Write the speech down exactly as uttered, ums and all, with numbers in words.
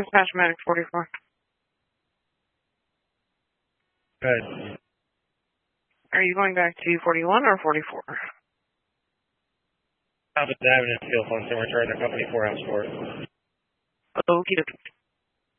Dispatch Medic forty-four. Good. Are you going back to forty-one or forty-four? Top of the Avenue Steel Phone, so we're charging company four house for it. Okie dokie.